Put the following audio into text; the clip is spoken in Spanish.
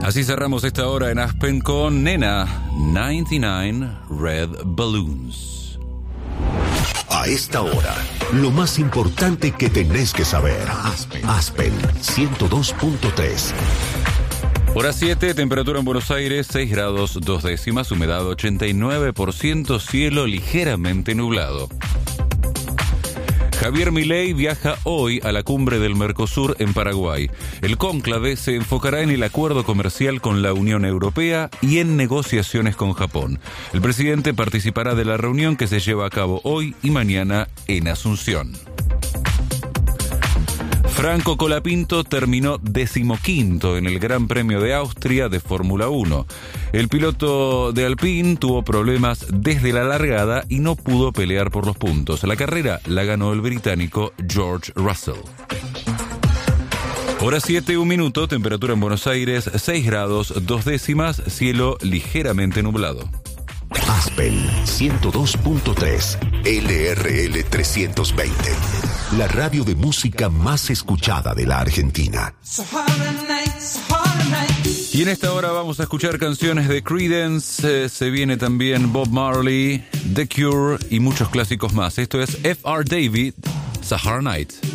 Así cerramos esta hora en Aspen con Nena, 99 Red Balloons. A esta hora, lo más importante que tenés que saber. Aspen 102.3. Hora 7, temperatura en Buenos Aires, 6 grados 2 décimas, humedad 89%, cielo ligeramente nublado. Javier Milei viaja hoy a la cumbre del Mercosur en Paraguay. El cónclave se enfocará en el acuerdo comercial con la Unión Europea y en negociaciones con Japón. El presidente participará de la reunión que se lleva a cabo hoy y mañana en Asunción. Franco Colapinto terminó 15º en el Gran Premio de Austria de Fórmula 1. El piloto de Alpine tuvo problemas desde la largada y no pudo pelear por los puntos. La carrera la ganó el británico George Russell. Hora 7, 1 minuto, temperatura en Buenos Aires, 6 grados 2 décimas, cielo ligeramente nublado. Aspen 102.3, LRL 320, la radio de música más escuchada de la Argentina. Y en esta hora vamos a escuchar canciones de Creedence, se viene también Bob Marley, The Cure y muchos clásicos más. Esto es F.R. David, Sahara Night.